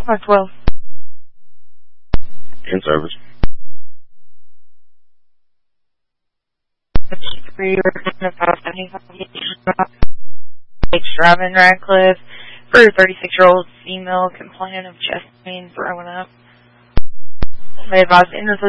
512. In service. It's 3 or 575. Driving Radcliffe for a 36-year-old female complaining of chest pain throwing up. They advised